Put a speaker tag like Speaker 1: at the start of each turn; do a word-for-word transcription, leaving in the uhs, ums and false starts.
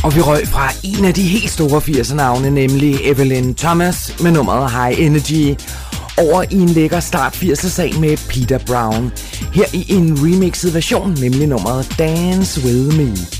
Speaker 1: Og vi røg fra en af de helt store firserne-navne, nemlig Evelyn Thomas med nummeret High Energy, over i en lækker start firser-sag med Peter Brown. Her i en remixet version, nemlig nummeret Dance With Me.